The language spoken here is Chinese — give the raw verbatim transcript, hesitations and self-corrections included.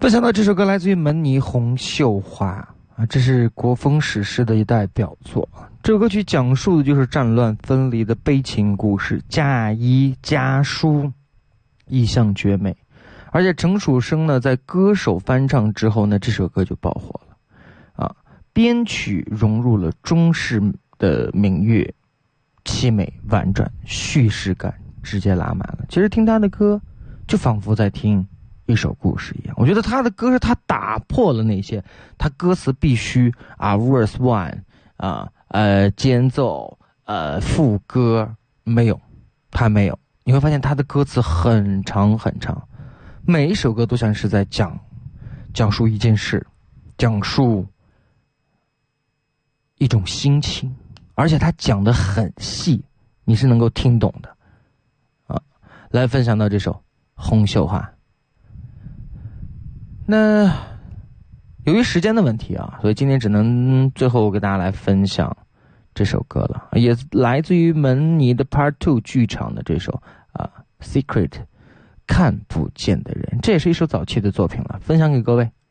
不想到这首歌来自于门尼红绣花啊，这是国风史诗的一代表作。这首歌曲讲述的就是战乱分离的悲情故事，家衣家书，意象绝美。而且陈楚生呢，在歌手翻唱之后呢，这首歌就爆火了啊！编曲融入了中式的民乐，凄美婉转，叙事感直接拉满了。其实听他的歌，就仿佛在听一首故事一样。我觉得他的歌是他打破了那些他歌词必须啊 verse one 啊呃间奏呃副歌，没有，他没有。你会发现他的歌词很长很长，每一首歌都像是在讲讲述一件事，讲述一种心情，而且他讲得很细，你是能够听懂的啊。来分享到这首红绣花。那由于时间的问题啊，所以今天只能最后给大家来分享这首歌了，也来自于门尼的 Part Two 剧场的这首啊 Secret 看不见的人，这也是一首早期的作品了，分享给各位。